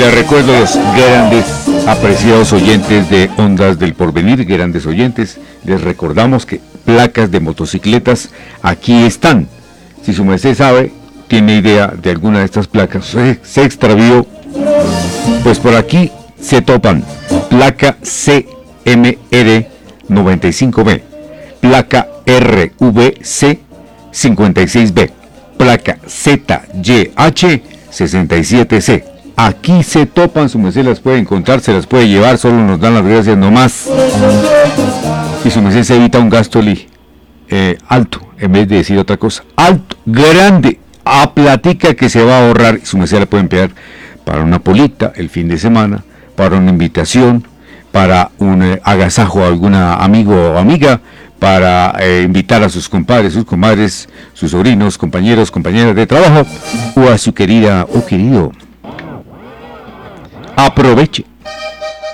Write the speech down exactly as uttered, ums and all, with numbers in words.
Les recuerdo a los grandes, apreciados oyentes de Ondas del Porvenir, grandes oyentes, les recordamos que placas de motocicletas aquí están. Si su merced sabe, tiene idea de alguna de estas placas, se, se extravió, pues por aquí se topan. Placa C M R noventa y cinco B, placa R V C cincuenta y seis B, placa Z Y H sesenta y siete C. Aquí se topan, su merced las puede encontrar, se las puede llevar, solo nos dan las gracias nomás. Y su merced se evita un gasto li, eh, alto, en vez de decir otra cosa. Alto, grande, a platica que se va a ahorrar. Y su merced la puede emplear para una polita el fin de semana, para una invitación, para un eh, agasajo a algún amigo o amiga, para eh, invitar a sus compadres, sus comadres, sus sobrinos, compañeros, compañeras de trabajo, o a su querida o querido. Aproveche,